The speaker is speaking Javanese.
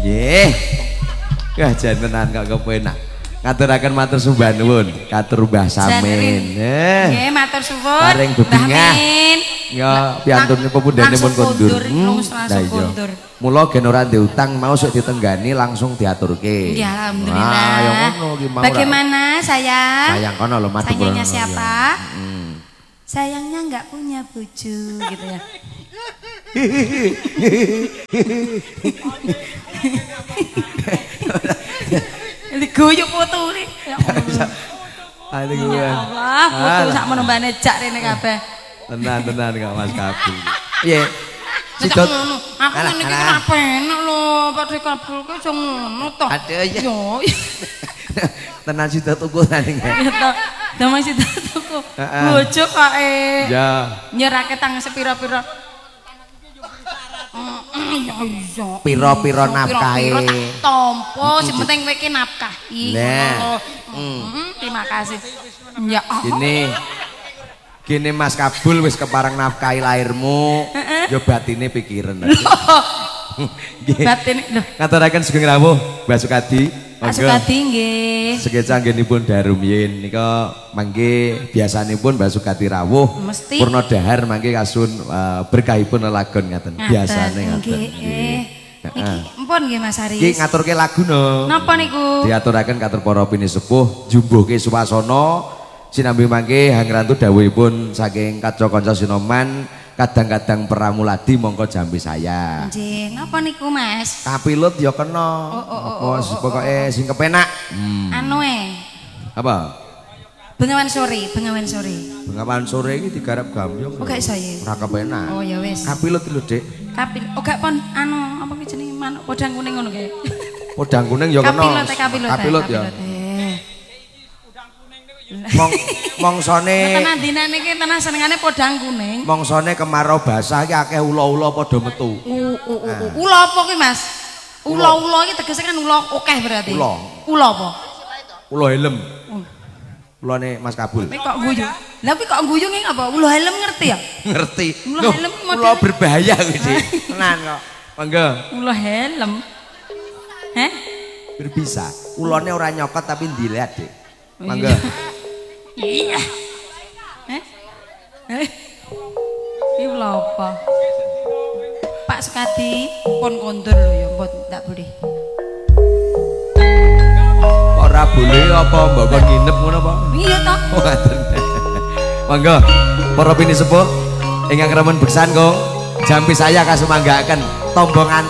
Nggih. Wah jenengan kok kepenak. Ngaturaken matur sembah nuwun, katur Mbah Samin. Nggih, matur suwun. Paring bebingah. Ya piantunipun pundhanipun kondur. Lah iya. Mula gen ora ndek utang mau sok ditenggani langsung diaturke. Nggih, alhamdulillah. Ah, ya ngono ki mau. Bagaimana sayang? Sayang kono lho matur. Sayangnya siapa? Sayangnya enggak punya bojo gitu ya. Diguyuk putune. Ya Allah. Ya Allah, putu sak menembane jak rene kabeh. Tenan Kak Mas Kabul. Piye? Sidot. Aku ngene iki ora penak lho, padhe kabulke aja ngono to. Aduh ya. Yo. Tenan sidot ukuran iki. Ya to. Damai sidot tuku. Bojo kok Ya. Nyerake tang sepira-pira. Piro-piro nafkahe. Tompo, sing penting kowe iki nafkahi. Nah. Terima kasih. Ya Gini Mas Kabul wis kepareng nafkahi lahirmu, yo batine pikiran. Batin lho. Ngaturaken sugeng rawuh Mbak Sukadi. Mbak Sukadi nggih. Sege canggenipun darum yen nika mangke biasanipun Mbak Sukadi rawuh. Purna dahar mangke kasun berkahipun lelagon ngaten. Biasane ngaten. Nggih. Mpun nggih Mas Haris. Iki ngaturke lagu no. Napa niku? Diaturaken katur para pinisepuh jumbuhke swasana sinambi mangke hangrantu dawuhipun saking kaca-kanca sinoman kadang-kadang pramuladi mongko jambi saya. Nggih, napa niku Mas? Kapilut ya kena. Pokoke sing kepenak. Anu Apa? Bengawan sore. Bengawan sore iki digarap gambyong. Oh gak iso ya. Ora kepenak. Oh ya wis. Kapilut lho, Dik. Oh gak pon anu apa ki jenenge manuk podang kuning ngono kae. Podang kuning ya kena. Kapilut ya. Mongsone tenan dinane iki tenan senengane podang kuning. Mongsone kemarau basah iki akeh ula-ula padha metu. Ula apa ki Mas? Ula-ula iki tegese kan ula akeh berarti. Ula apa? Ula helm. Ulane Mas Kabul. Nek kok guyu. Lah kuwi kok guyu ngene apa? Ula helm ngerti ya? Ngerti. Ula helm ula berbahaya kuwi, Dik. Tenan kok. Monggo. Ula helm. Heh? Berbisa. Ulane ora nyokot tapi ndilet, Dik. Monggo. Iya. Iki lho apa? Pak Sukadi pon kondur lho ya, mbok tak boleh. Ora boleh apa mbok kon nginep ngono apa? Iya toh. Monggo para pinisepuh ingkang remen beksan kok jampi saya kasumanggaken tombongan